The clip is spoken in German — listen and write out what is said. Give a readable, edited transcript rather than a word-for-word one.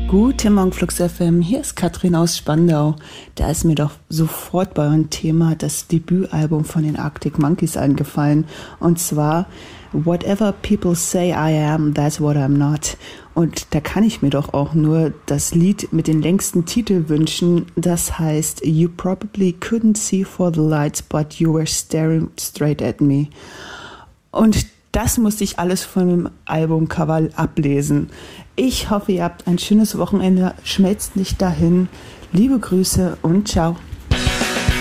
Guten Morgen, Flux FM. Hier ist Katrin aus Spandau. Da ist mir doch sofort bei eurem Thema das Debütalbum von den Arctic Monkeys eingefallen. Und zwar Whatever People Say I Am, That's What I'm Not. Und da kann ich mir doch auch nur das Lied mit den längsten Titel wünschen. Das heißt You Probably Couldn't See For The Lights, But You Were Staring Straight At Me. Und das musste ich alles von dem Albumcover ablesen. Ich hoffe, ihr habt ein schönes Wochenende. Schmelzt nicht dahin. Liebe Grüße und ciao.